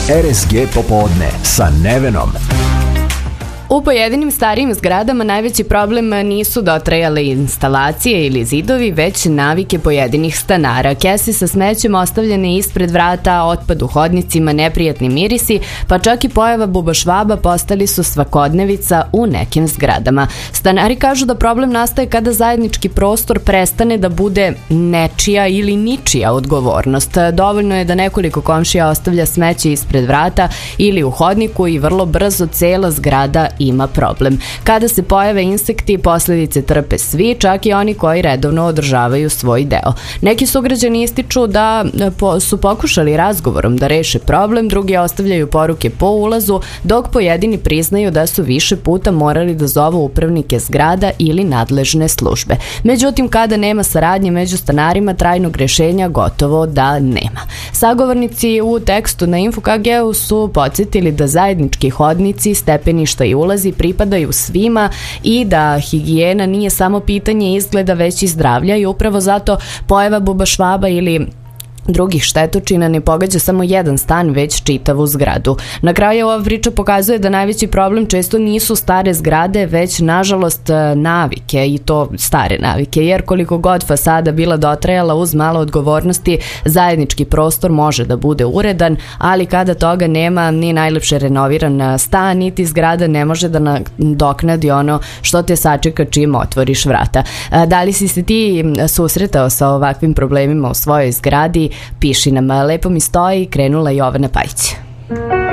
RSG popodne sa Nevenom. U pojedinim starijim zgradama najveći problem nisu dotrajale instalacije ili zidovi, već navike pojedinih stanara. Kese sa smećem ostavljene ispred vrata, otpad u hodnicima, neprijatni mirisi, pa čak i pojava bubašvaba postali su svakodnevica u nekim zgradama. Stanari kažu da problem nastaje kada zajednički prostor prestane da bude nečija ili ničija odgovornost. Dovoljno je da nekoliko komšija ostavlja smeće ispred vrata ili u hodniku i vrlo brzo cela zgrada ima problem. Kada se pojave insekti, posledice trpe svi, čak i oni koji redovno održavaju svoj deo. Neki sugrađani ističu da su pokušali razgovorom da reše problem, drugi ostavljaju poruke po ulazu, dok pojedini priznaju da su više puta morali da zovu upravnike zgrada ili nadležne službe. Međutim, kada nema saradnje među stanarima, trajnog rešenja gotovo da nema. Sagovornici u tekstu na Info.kg su podsjetili da zajednički hodnici, stepeništa i ulazi pripadaju svima i da higijena nije samo pitanje izgleda, već i zdravlja, i upravo zato pojava bubašvaba ili drugih štetočina ne pogađa samo jedan stan, već čitavu zgradu. Na kraju ova priča pokazuje da najveći problem često nisu stare zgrade, već nažalost navike, i to stare navike, jer koliko god fasada bila dotrajala, uz malo odgovornosti zajednički prostor može da bude uredan, ali kada toga nema, ni najlepše renoviran stan niti zgrada ne može da nadoknadi ono što te sačeka čim otvoriš vrata. Da li si se ti susretao sa ovakvim problemima u svojoj zgradi? Piši nam. Lepo mi stoji, krenula Jovana Pajić.